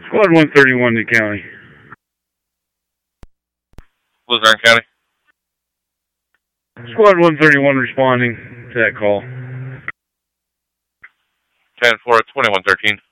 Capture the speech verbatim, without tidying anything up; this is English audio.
Squad one thirty-one to county. Luzerne County. Squad one thirty-one responding to that call. ten four, twenty-one thirteen.